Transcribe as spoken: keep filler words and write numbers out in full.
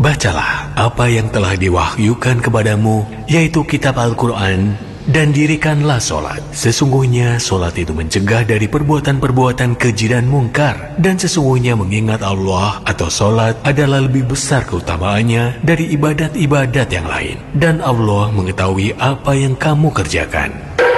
bacalah apa yang telah diwahyukan kepadamu, yaitu kitab Al-Quran, dan dirikanlah solat. Sesungguhnya solat itu mencegah dari perbuatan-perbuatan keji dan mungkar, dan sesungguhnya mengingat Allah atau solat adalah lebih besar keutamaannya dari ibadat-ibadat yang lain, dan Allah mengetahui apa yang kamu kerjakan.